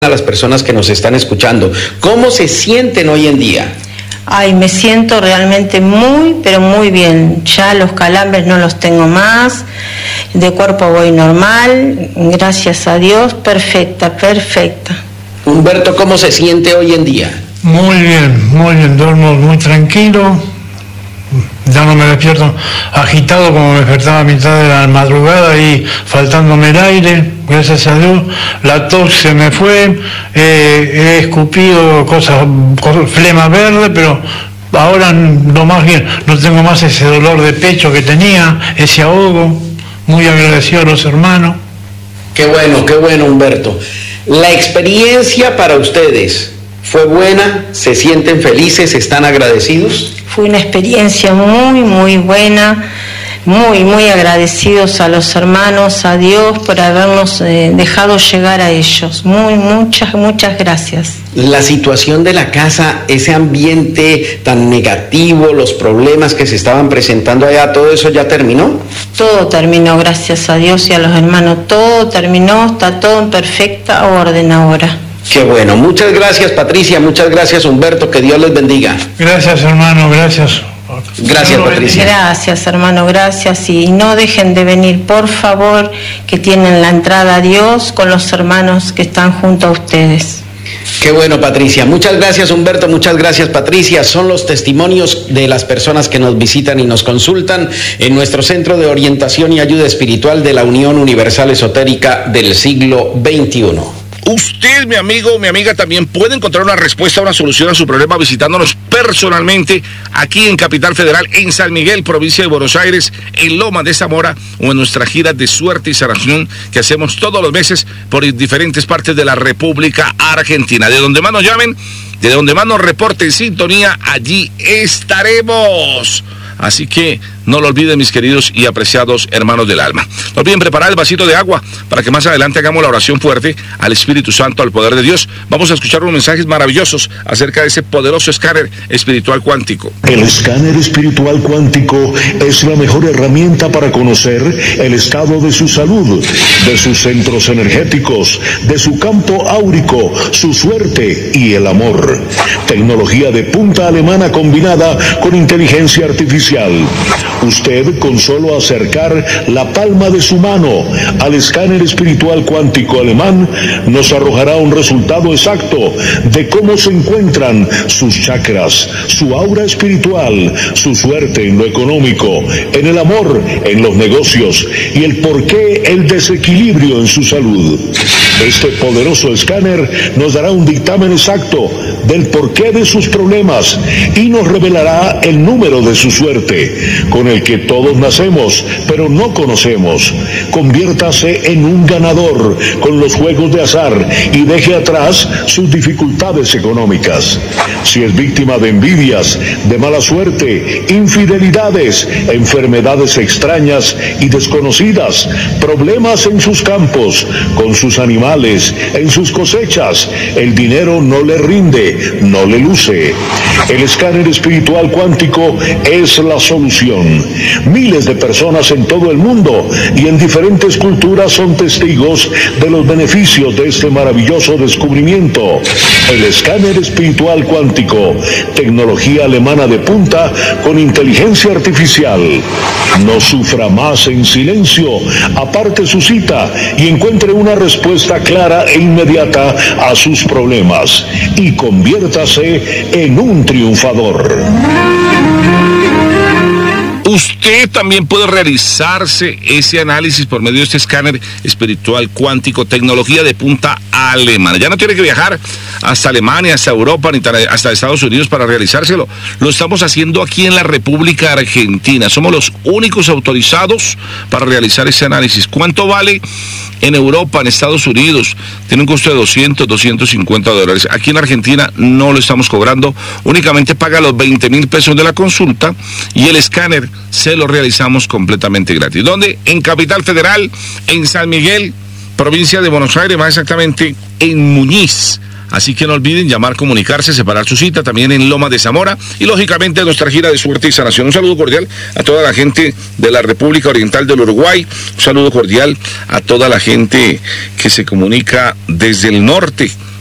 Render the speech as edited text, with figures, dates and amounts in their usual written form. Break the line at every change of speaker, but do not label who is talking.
a las personas que nos están escuchando. ¿Cómo se sienten hoy en día?
Ay, me siento realmente muy, pero muy bien. Ya los calambres no los tengo más, de cuerpo voy normal, gracias a Dios, perfecta.
Humberto, ¿cómo se siente hoy en día?
Muy bien, duermo muy tranquilo, ya no me despierto agitado como me despertaba a mitad de la madrugada y faltándome el aire, gracias a Dios. La tos se me fue, he escupido cosas, flema verde, pero ahora lo más bien, no tengo más ese dolor de pecho que tenía, ese ahogo. Muy agradecido a los hermanos.
Qué bueno, Humberto. La experiencia para ustedes fue buena, se sienten felices, están agradecidos.
Fue una experiencia muy buena, muy agradecidos a los hermanos, a Dios por habernos dejado llegar a ellos. Muchas gracias.
La situación de la casa, ese ambiente tan negativo, los problemas que se estaban presentando allá, ¿todo eso ya terminó?
Todo terminó, gracias a Dios y a los hermanos, todo terminó, está todo en perfecta orden ahora.
Qué bueno, muchas gracias Patricia, muchas gracias Humberto, que Dios les bendiga.
Gracias hermano, gracias.
Gracias Patricia.
Gracias hermano, gracias, y no dejen de venir, por favor, que tienen la entrada a Dios con los hermanos que están junto a ustedes.
Qué bueno Patricia, muchas gracias Humberto, muchas gracias Patricia. Son los testimonios de las personas que nos visitan y nos consultan en nuestro Centro de Orientación y Ayuda Espiritual de la Unión Universal Esotérica del Siglo XXI.
Usted, mi amigo, mi amiga, también puede encontrar una respuesta, una solución a su problema visitándonos personalmente aquí en Capital Federal, en San Miguel, provincia de Buenos Aires, en Loma de Zamora, o en nuestra gira de suerte y sanación que hacemos todos los meses por diferentes partes de la República Argentina. De donde más nos llamen, de donde más nos reporten sintonía, allí estaremos. Así que no lo olviden, mis queridos y apreciados hermanos del alma. No olviden preparar el vasito de agua para que más adelante hagamos la oración fuerte al Espíritu Santo, al poder de Dios. Vamos a escuchar unos mensajes maravillosos acerca de ese poderoso escáner espiritual cuántico.
El escáner espiritual cuántico es la mejor herramienta para conocer el estado de su salud, de sus centros energéticos, de su campo áurico, su suerte y el amor. Tecnología de punta alemana combinada con inteligencia artificial. Usted, con solo acercar la palma de su mano al escáner espiritual cuántico alemán, nos arrojará un resultado exacto de cómo se encuentran sus chakras, su aura espiritual, su suerte en lo económico, en el amor, en los negocios y el porqué el desequilibrio en su salud. Este poderoso escáner nos dará un dictamen exacto del porqué de sus problemas y nos revelará el número de su suerte, con el que todos nacemos, pero no conocemos. Conviértase en un ganador con los juegos de azar y deje atrás sus dificultades económicas. Si es víctima de envidias, de mala suerte, infidelidades, enfermedades extrañas y desconocidas, problemas en sus campos, con sus animales, en sus cosechas, el dinero no le rinde, no le luce. El escáner espiritual cuántico es la solución. Miles de personas en todo el mundo y en diferentes culturas son testigos de los beneficios de este maravilloso descubrimiento. El escáner espiritual cuántico, tecnología alemana de punta con inteligencia artificial. No sufra más en silencio, aparte su cita y encuentre una respuesta clara e inmediata a sus problemas y conviértase en un triunfador.
Usted también puede realizarse ese análisis por medio de este escáner espiritual cuántico, tecnología de punta alemana. Ya no tiene que viajar hasta Alemania, hasta Europa, ni hasta Estados Unidos para realizárselo. Lo estamos haciendo aquí en la República Argentina. Somos los únicos autorizados para realizar ese análisis. ¿Cuánto vale en Europa, en Estados Unidos? Tiene un costo de $200-250. Aquí en Argentina no lo estamos cobrando. Únicamente paga los 20.000 pesos de la consulta y el escáner se lo realizamos completamente gratis. ¿Dónde? En Capital Federal, en San Miguel, provincia de Buenos Aires, más exactamente en Muñiz. Así que no olviden llamar, comunicarse, separar su cita también en Loma de Zamora y lógicamente nuestra gira de suerte y sanación. Un saludo cordial a toda la gente de la República Oriental del Uruguay, un saludo cordial a toda la gente que se comunica desde el norte